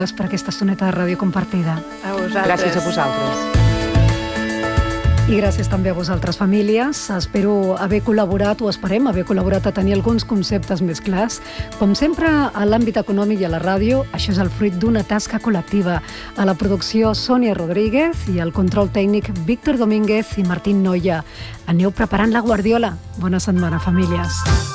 per aquesta estoneta de ràdio compartida. A vosaltres. Gràcies a vosaltres. I gràcies també a vosaltres, famílies. Espero haver col·laborat, o esperem haver col·laborat a tenir alguns conceptes més clars. Com sempre, a l'àmbit econòmic i a la ràdio, això és el fruit d'una tasca col·lectiva. A la producció, Sònia Rodríguez, i al control tècnic, Víctor Domínguez i Martín Noia. Aneu preparant la guardiola. Bona setmana, famílies.